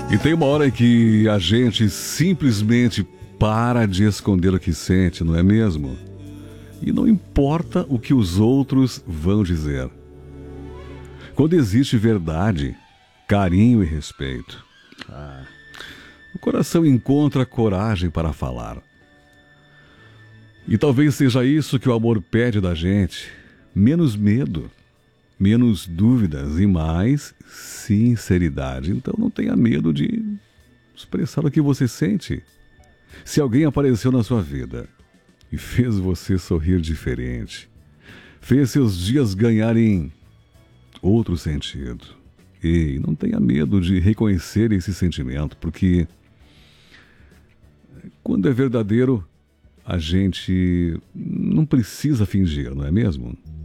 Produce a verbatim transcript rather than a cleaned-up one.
E tem uma hora em que a gente simplesmente para de esconder o que sente, não é mesmo? E não importa o que os outros vão dizer. Quando existe verdade, carinho e respeito, ah, o coração encontra coragem para falar. E talvez seja isso que o amor pede da gente: menos medo, menos dúvidas e mais sinceridade. Então não tenha medo de expressar o que você sente. Se alguém apareceu na sua vida e fez você sorrir diferente, fez seus dias ganharem outro sentido, ei, não tenha medo de reconhecer esse sentimento, porque quando é verdadeiro, a gente não precisa fingir, não é mesmo?